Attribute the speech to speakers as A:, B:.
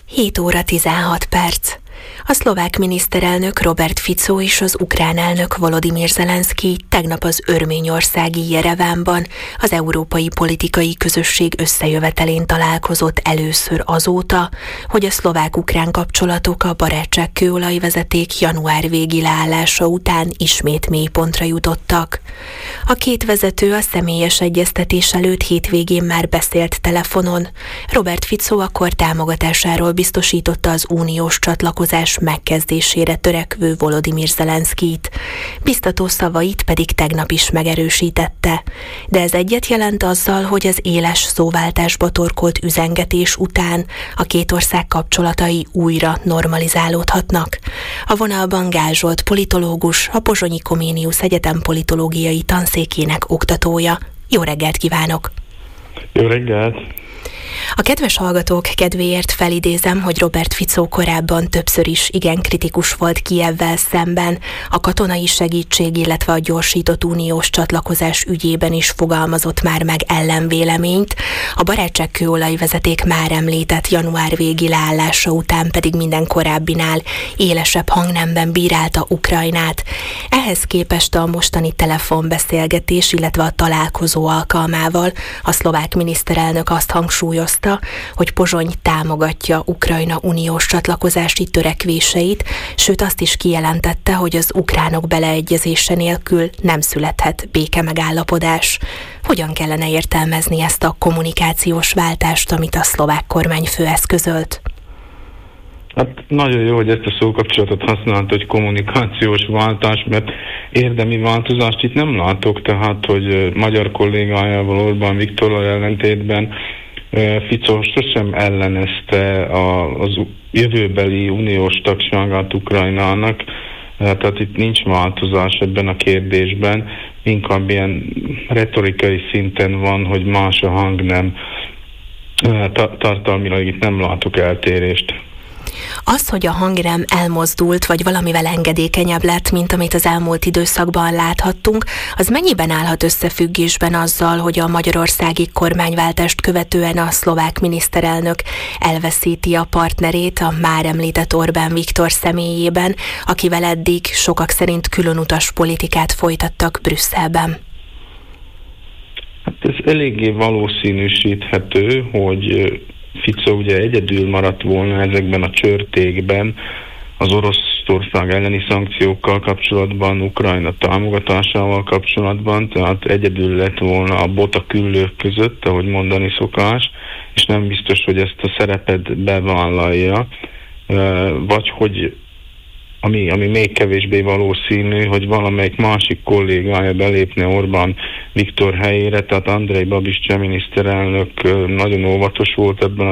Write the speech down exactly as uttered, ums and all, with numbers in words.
A: hét óra tizenhat perc. A szlovák miniszterelnök Robert Fico és az ukrán elnök Volodymyr Zelenszky tegnap az örményországi Jerevánban az európai politikai közösség összejövetelén találkozott először azóta, hogy a szlovák-ukrán kapcsolatok a barátságkőolajvezeték január végi leállása után ismét mélypontra jutottak. A két vezető a személyes egyeztetés előtt hétvégén már beszélt telefonon. Robert Fico akkor támogatásáról biztosította az uniós csatlakozás megkezdésére törekvő Volodymyr Zelenszkyt. Biztató szavait pedig tegnap is megerősítette. De ez egyet jelent azzal, hogy az éles szóváltásba torkolt üzengetés után a két ország kapcsolatai újra normalizálódhatnak. A vonalban Gál Zsolt politológus, a Pozsonyi Comenius Egyetem politológiai tanszékének oktatója. Jó reggelt kívánok!
B: Jó reggelt!
A: A kedves hallgatók kedvéért felidézem, hogy Robert Fico korábban többször is igen kritikus volt Kijevvel szemben, a katonai segítség, illetve a gyorsított uniós csatlakozás ügyében is fogalmazott már meg ellenvéleményt, a barátságkőolajvezeték már említett január végi leállása után pedig minden korábbinál élesebb hangnemben bírálta Ukrajnát. Ehhez képest a mostani telefonbeszélgetés, illetve a találkozó alkalmával a szlovák miniszterelnök azt hangsúlyozta, hogy Pozsony támogatja Ukrajna uniós csatlakozási törekvéseit, sőt azt is kijelentette, hogy az ukránok beleegyezése nélkül nem születhet békemegállapodás. Hogyan kellene értelmezni ezt a kommunikációs váltást, amit a szlovák kormányfő eszközölt?
B: Hát nagyon jó, hogy ezt a szókapcsolatot használta, hogy kommunikációs váltás, mert érdemi változást itt nem látok, tehát, hogy magyar kollégájával, Orbán Viktorral ellentétben Fico sosem ellenezte az jövőbeli uniós tagságát Ukrajnának, tehát itt nincs változás ebben a kérdésben, inkább ilyen retorikai szinten van, hogy más a hangnem, tartalmilag itt nem látok eltérést.
A: Az, hogy a hangnem elmozdult, vagy valamivel engedékenyebb lett, mint amit az elmúlt időszakban láthattunk, az mennyiben állhat összefüggésben azzal, hogy a magyarországi kormányváltást követően a szlovák miniszterelnök elveszíti a partnerét, a már említett Orbán Viktor személyében, akivel eddig sokak szerint különutas politikát folytattak Brüsszelben?
B: Hát ez eléggé valószínűsíthető, hogy Fico ugye egyedül maradt volna ezekben a csörtékben az Oroszország elleni szankciókkal kapcsolatban, Ukrajna támogatásával kapcsolatban, tehát egyedül lett volna a bot a küllők között, ahogy mondani szokás, és nem biztos, hogy ezt a szerepet bevállalja, vagy hogy Ami, ami még kevésbé valószínű, hogy valamelyik másik kollégája belépne Orbán Viktor helyére, tehát Andrej Babiš miniszterelnök nagyon óvatos volt ebben a